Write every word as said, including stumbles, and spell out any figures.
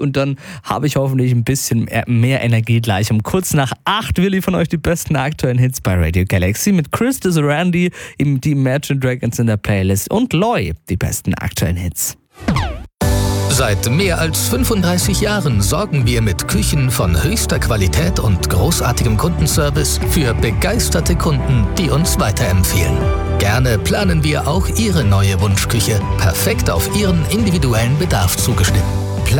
und dann habe ich hoffentlich ein bisschen mehr Energie gleich. Um kurz nach acht will ich von euch die besten aktuellen Hits bei Radio Galaxy mit Chris Randy, die Imagine Dragons in der Playlist und Loy, die besten aktuellen Hits. Seit mehr als fünfunddreißig Jahren sorgen wir mit Küchen von höchster Qualität und großartigem Kundenservice für begeisterte Kunden, die uns weiterempfehlen. Gerne planen wir auch Ihre neue Wunschküche perfekt auf Ihren individuellen Bedarf zugeschnitten.